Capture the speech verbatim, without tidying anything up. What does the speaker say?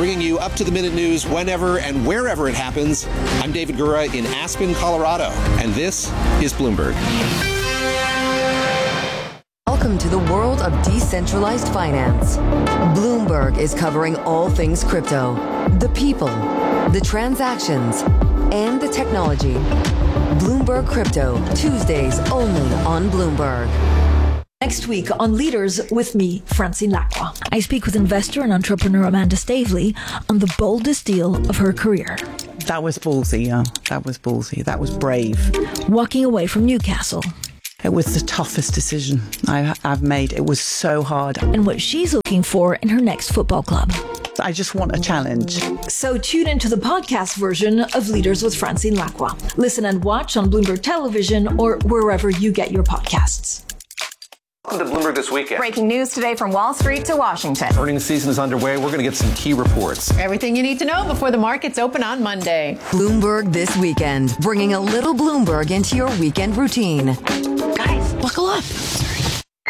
bringing you up-to-the-minute news whenever and wherever it happens. I'm David Gura in Aspen, Colorado, and this is Bloomberg. Welcome to the world of decentralized finance. Bloomberg is covering all things crypto, the people, the transactions, and the technology. Bloomberg Crypto, Tuesdays only on Bloomberg. Next week on Leaders with me, Francine Lacqua. I speak with investor and entrepreneur Amanda Stavely on the boldest deal of her career. That was ballsy, yeah. That was ballsy. That was brave. Walking away from Newcastle. It was the toughest decision I, I've made. It was so hard. And what she's looking for in her next football club. I just want a challenge. So tune into the podcast version of Leaders with Francine Lacqua. Listen and watch on Bloomberg Television or wherever you get your podcasts. Welcome to Bloomberg This Weekend. Breaking news today from Wall Street to Washington. Earnings season is underway. We're going to get some key reports. Everything you need to know before the markets open on Monday. Bloomberg This Weekend, bringing a little Bloomberg into your weekend routine. Guys, buckle up.